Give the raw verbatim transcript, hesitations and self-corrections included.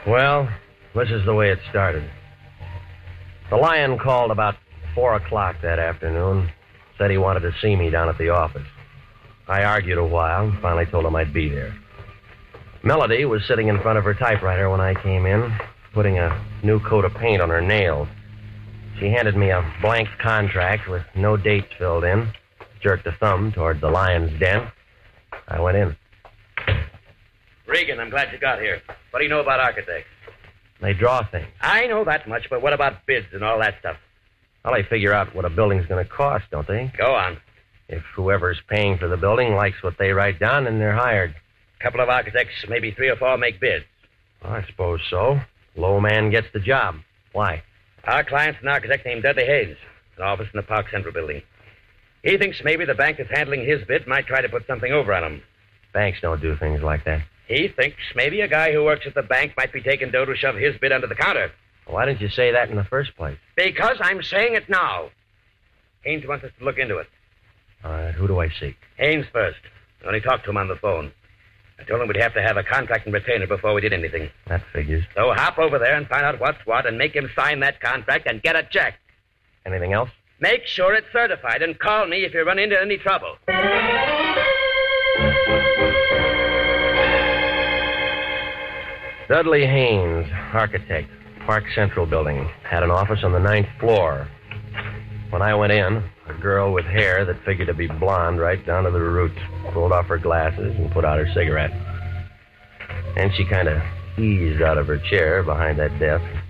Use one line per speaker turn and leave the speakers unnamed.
Well, this is the way it started. The Lion called about four o'clock that afternoon. Said he wanted to see me down at the office. I argued a while and finally told him I'd be there. Melody was sitting in front of her typewriter when I came in, putting a new coat of paint on her nails. She handed me a blank contract with no dates filled in, jerked a thumb toward the Lion's Den. I went in.
Regan, I'm glad you got here. What do you know about architects?
They draw things.
I know that much, but what about bids and all that stuff?
Well, they figure out what a building's going to cost, don't they?
Go on.
If whoever's paying for the building likes what they write down, then they're hired.
A couple of architects, maybe three or four, make bids.
Well, I suppose so. Low man gets the job. Why?
Our client's an architect named Dudley Hayes, an office in the Park Central building. He thinks maybe the bank that's handling his bid might try to put something over on him.
Banks don't do things like that.
He thinks maybe a guy who works at the bank might be taking dough to shove his bid under the counter.
Why didn't you say that in the first place?
Because I'm saying it now. Haynes wants us to look into it.
All right, who do I seek?
Haynes first. I only talked to him on the phone. I told him we'd have to have a contract and retainer before we did anything.
That figures.
So hop over there and find out what's what and make him sign that contract and get a check.
Anything else?
Make sure it's certified and call me if you run into any trouble.
Dudley Haynes, architect, Park Central building. Had an office on the ninth floor. When I went in, a girl with hair that figured to be blonde right down to the roots pulled off her glasses and put out her cigarette. And she kind of eased out of her chair behind that desk,